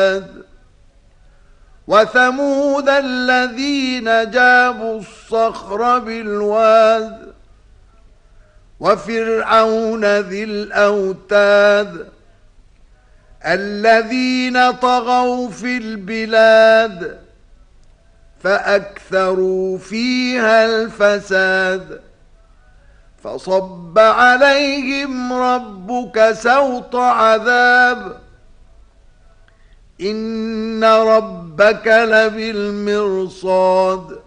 وثمود الذين جابوا الصخر بالواد وفرعون ذي الأوتاد الذين طغوا في البلاد فأكثروا فيها الفساد فصب عليهم ربك سوط عذاب إن ربك لبالمرصاد